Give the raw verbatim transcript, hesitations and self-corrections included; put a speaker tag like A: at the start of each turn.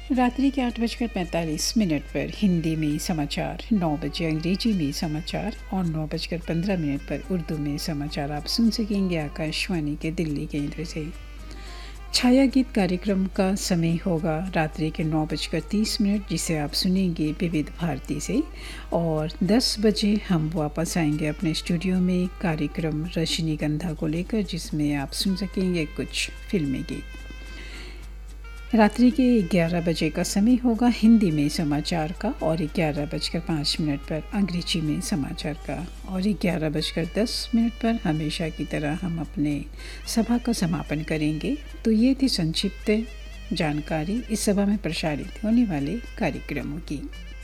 A: रात्रि के आठ बजकर पैंतालीस मिनट पर हिंदी में समाचार, नौ बजे अंग्रेजी में समाचार और नौ बजकर पंद्रह मिनट पर उर्दू में समाचार आप सुन सकेंगे आकाशवाणी के दिल्ली केंद्र से। छाया गीत कार्यक्रम का समय होगा रात्रि के नौ बजकर तीस मिनट, जिसे आप सुनेंगे विविध भारती से। और दस बजे हम वापस आएंगे अपने स्टूडियो में कार्यक्रम रजनीगंधा को लेकर, जिसमें आप सुन सकेंगे कुछ फिल्मी गीत। रात्रि के ग्यारह बजे का समय होगा हिंदी में समाचार का और ग्यारह बजकर पाँच मिनट पर अंग्रेजी में समाचार का और ग्यारह बजकर दस मिनट पर हमेशा की तरह हम अपने सभा का समापन करेंगे। तो ये थी संक्षिप्त जानकारी इस सभा में प्रसारित होने वाले कार्यक्रमों की।